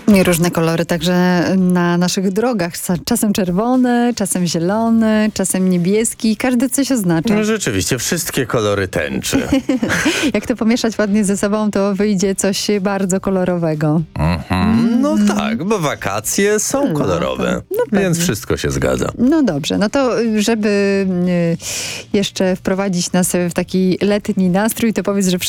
I różne kolory także na naszych drogach. Czasem czerwony, czasem zielony, czasem niebieski. Każdy coś oznacza. No rzeczywiście, wszystkie kolory tęczy. Jak to pomieszać ładnie ze sobą, to wyjdzie coś bardzo kolorowego. No tak, bo wakacje są kolorowe, więc wszystko się zgadza. No dobrze, no to żeby jeszcze wprowadzić nas w taki letni nastrój, to powiedz, że